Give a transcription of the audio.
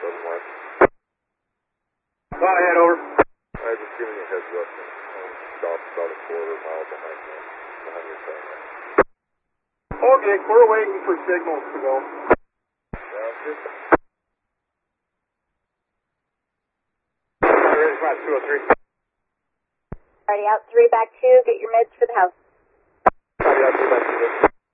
doesn't work. Go ahead, over. I was just giving you a heads up. Stop about a quarter mile behind you. Behind your thing. Okay, we're waiting for signals to go. Sounds good. Ready, 203. Already out 3 back 2, get your meds for the house. Copy out 3 back 2.